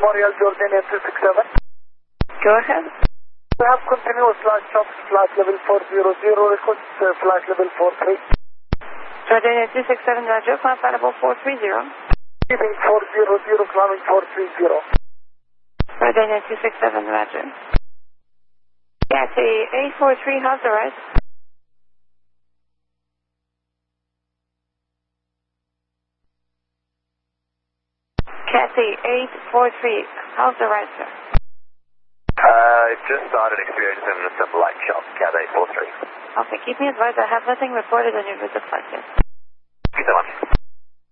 Memorial Jordan 367. Go ahead. We have continuous flash shops, flash level 400, request flash level 43. Jordan 367, Roger, compatible 430. Leaving 400, climbing 430. Jordan 367, Roger. Cathy 843, how's the rest? Cathy 843, how's the rest, sir? Just started experiencing some light shock, Cat 843. Okay, keep me advised, I have nothing reported on your visit flight yet. Thank you so much.